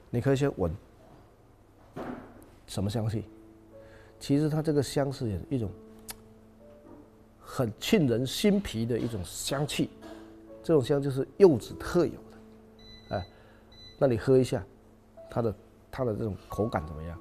你可以先闻什么香气。其实它这个香是一种很沁人心脾的一种香气，这种香就是柚子特有的。哎，那你喝一下，它的这种口感怎么样？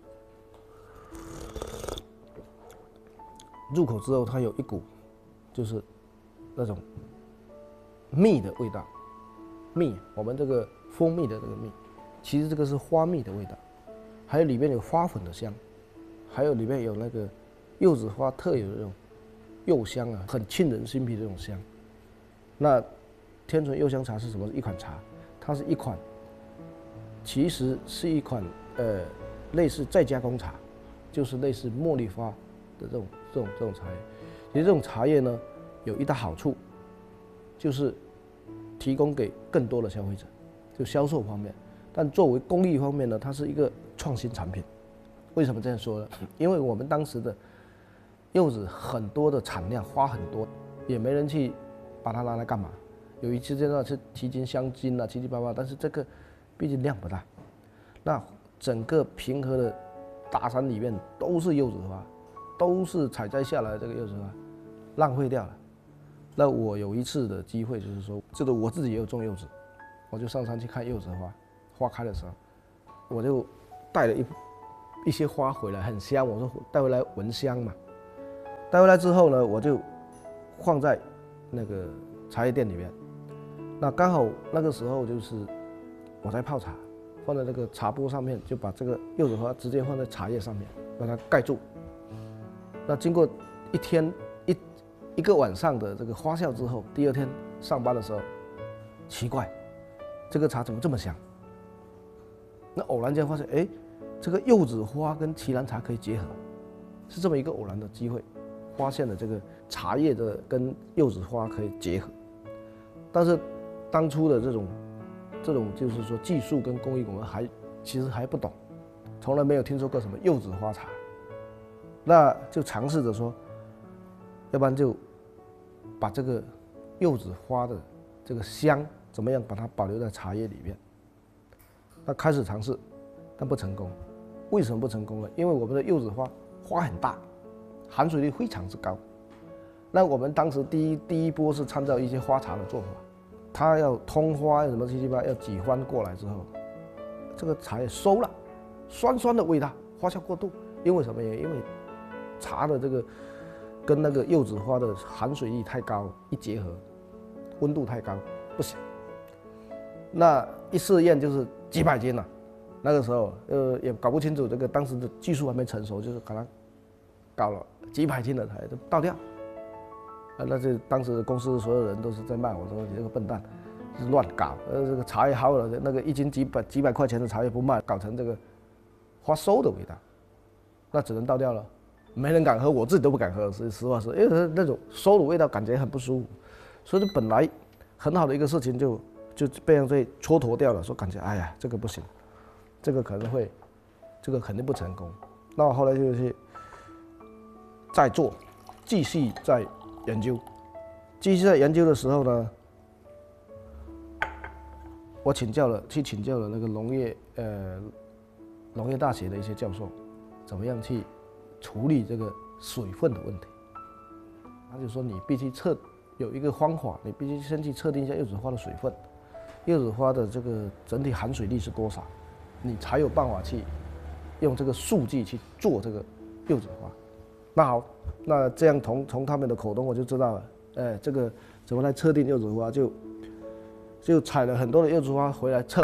入口之后，它有一股就是那种蜜的味道，蜜，我们这个蜂蜜的这个蜜，其实这个是花蜜的味道，还有里面有花粉的香，还有里面有那个柚子花特有的这种柚香啊，很沁人心脾的这种香。那天纯柚香茶是什么？一款茶，它是一款，其实是一款类似再加工茶，就是类似茉莉花的这种茶叶。其实这种茶叶呢，有一大好处，就是提供给更多的消费者，就销售方面。但作为工艺方面呢，它是一个创新产品。为什么这样说呢？因为我们当时的柚子很多的产量，花很多，也没人去把它拿来干嘛。有一期阶段是提金香精啊，七七八八，但是这个毕竟量不大。那整个平和的大山里面都是柚子花，都是采摘下来的这个柚子花，浪费掉了。那我有一次的机会，就是说，这个我自己也有种柚子，我就上山去看柚子花，花开的时候，我就带了一些花回来，很香，我说带回来闻香嘛。带回来之后呢，我就放在那个茶叶店里面。那刚好那个时候就是我在泡茶，放在那个茶钵上面，就把这个柚子花直接放在茶叶上面，把它盖住。那经过一个晚上的这个发酵之后，第二天上班的时候，奇怪，这个茶怎么这么香？那偶然间发现，哎，这个柚子花跟奇兰茶可以结合，是这么一个偶然的机会，发现了这个茶叶的跟柚子花可以结合。但是当初的这种就是说技术跟工艺，我们其实还不懂，从来没有听说过什么柚子花茶。那就尝试着说，要不然就把这个柚子花的这个香怎么样把它保留在茶叶里面。那开始尝试，但不成功。为什么不成功呢？因为我们的柚子花很大，含水率非常之高。那我们当时第一波是参照一些花茶的做法，它要通花什么七七八，要几番过来之后，这个茶叶馊了，酸酸的味道，发酵过度。因为什么原因？因为茶的这个跟那个柚子花的含水率太高，一结合，温度太高，不行。那一试验就是几百斤了，那个时候也搞不清楚这个当时的技术还没成熟，就是把它搞了几百斤的茶叶都倒掉。那这当时公司所有人都是在骂我说你这个笨蛋，是乱搞，这个茶叶好了，那个一斤几百块钱的茶叶不卖，搞成这个花馊的味道，那只能倒掉了。没人敢喝，我自己都不敢喝，实话实，因为那种馊的味道感觉很不舒服，所以本来很好的一个事情就被人蹉跎掉了，说感觉哎呀这个不行，这个可能会，这个肯定不成功。那我后来就去再做，继续在研究，继续在研究的时候呢，我去请教了那个农业大学的一些教授，怎么样去处理这个水分的问题。他就说你必须有一个方法，你必须先去测定一下柚子花的水分，柚子花的这个整体含水率是多少，你才有办法去用这个数据去做这个柚子花。那好，那这样从他们的口中我就知道了，这个怎么来测定柚子花，就采了很多的柚子花回来称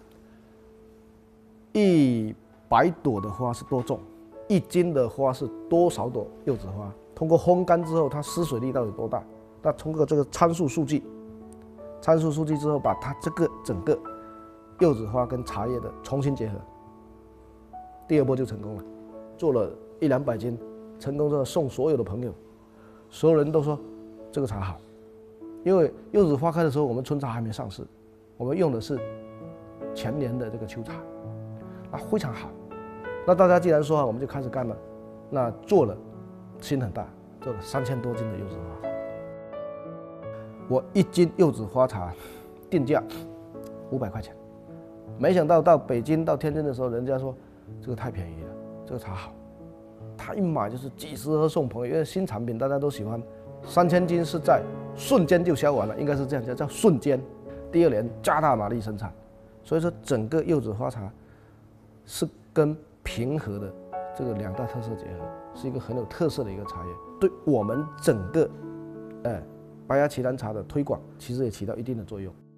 ，100朵的花是多重，1斤的花是多少朵柚子花，通过烘干之后它湿水率到底多大，那通过这个参数数据之后，把它这个整个柚子花跟茶叶的重新结合，第二波就成功了，做了100-200斤，成功之后送所有的朋友，所有人都说这个茶好，因为柚子花开的时候我们春茶还没上市，我们用的是前年的这个秋茶，非常好。那大家既然说好，我们就开始干了。那做了，心很大，做了3000多斤的柚子花茶。我1斤柚子花茶定价500块钱， 没想到到北京、到天津的时候，人家说这个太便宜了，这个茶好。他一买就是几十盒送朋友，因为新产品大家都喜欢。3000斤是在瞬间就销完了，应该是这样叫瞬间。第2年加大马力生产，所以说整个柚子花茶是跟平和的这个2大特色结合，是一个很有特色的一个茶叶，对我们整个白芽奇兰茶的推广其实也起到一定的作用。